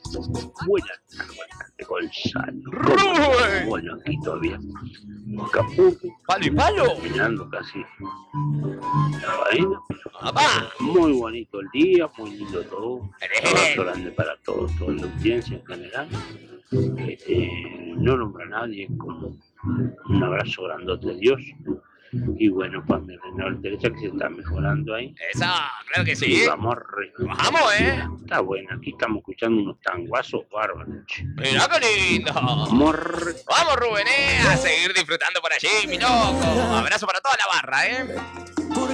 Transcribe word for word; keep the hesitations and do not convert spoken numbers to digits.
Buenas tardes, Gonzalo. ¡Rubén! Bueno, aquí todavía. Acapulco. ¡Palo y palo! Terminando casi la faena. ¡Papá! Muy bonito el día, muy lindo todo. Un ¡Eh! abrazo grande para todos, toda la audiencia en general. Eh, no nombra a nadie con un abrazo grandote de Dios. Y bueno, para mi renal derecha que se está mejorando ahí. ¡Eso! ¡Claro que sí! Y vamos arriba. ¡Vamos, eh! Está bueno, aquí estamos escuchando unos tanguazos bárbaros. che. ¡Mirá qué lindo! Vamos arriba. ¡Vamos, Rubén, eh! A seguir disfrutando por allí, mi loco. Abrazo para toda la barra, eh.